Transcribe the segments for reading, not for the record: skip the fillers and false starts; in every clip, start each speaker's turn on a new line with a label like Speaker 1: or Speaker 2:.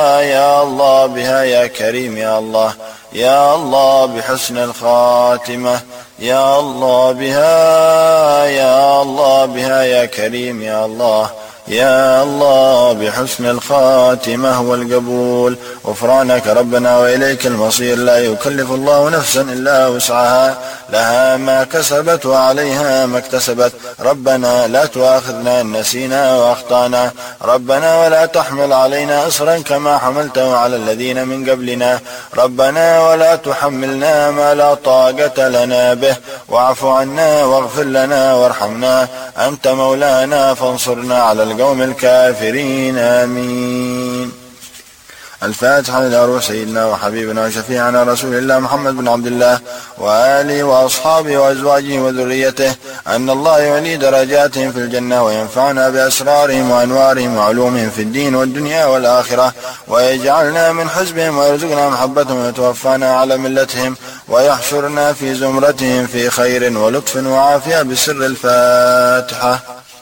Speaker 1: يا الله بها يا كريم يا الله، يا الله بحسن الخاتمة، يا الله بها، يا الله بها يا كريم يا الله، يا الله بحسن الخاتمة والقبول. غفرانك ربنا وإليك المصير، لا يكلف الله نفسا إلا وسعها، لها ما كسبت وعليها ما اكتسبت. ربنا لا تؤاخذنا إن نسينا وأخطأنا، ربنا ولا تحمل علينا إصرا كما حملته على الذين من قبلنا، ربنا ولا تحملنا ما لا طاقة لنا به، واعف عنا واغفر لنا وارحمنا، أنت مولانا فانصرنا على القوم الكافرين، آمين. الفاتحة إلى روح سيدنا وحبيبنا وشفيعنا رسول الله محمد بن عبد الله وآله وأصحابه وأزواجه وذريته، أن الله يعلي درجاتهم في الجنة وينفعنا بأسرارهم وأنوارهم وعلومهم في الدين والدنيا والآخرة، ويجعلنا من حزبهم ويرزقنا محبتهم ويتوفانا على ملتهم ويحشرنا في زمرتهم في خير ولطف وعافية بسر الفاتحة.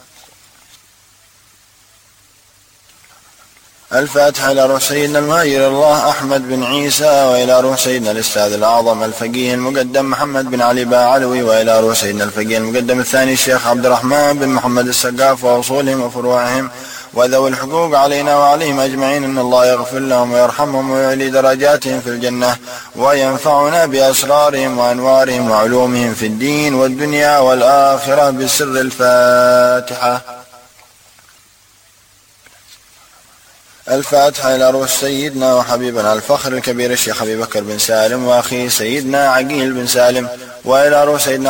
Speaker 1: الفاتحة إلى روح سيدنا المهير الله أحمد بن عيسى، وإلى روح سيدنا الأستاذ الأعظم الفقيه المقدم محمد بن علي باعلوي، وإلى روح سيدنا الفقيه المقدم الثاني الشيخ عبد الرحمن بن محمد السقاف وأصولهم وفروعهم وذوي الحقوق علينا وعليهم أجمعين، أن الله يغفر لهم ويرحمهم ويعلي درجاتهم في الجنة وينفعنا بأسرارهم وأنوارهم وعلومهم في الدين والدنيا والآخرة بسر الفاتحة. الفاتحة إلى روح سيدنا وحبيبنا الفخر الكبير الشيخ أبي بكر بن سالم وأخيه سيدنا عقيل بن سالم، وإلى روح سيدنا